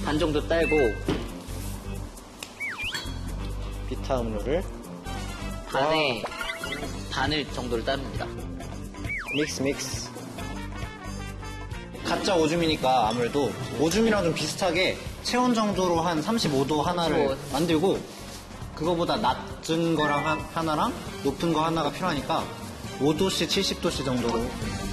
반 정도 딸고 비타 음료를 반을 정도를 따릅니다. 믹스. 가짜 오줌이니까 아무래도 오줌이랑 좀 비슷하게 체온 정도로 한 35도 하나를 만들고 그거보다 낮은 거랑 하나랑 높은 거 하나가 필요하니까 5도씨, 70도씨 정도로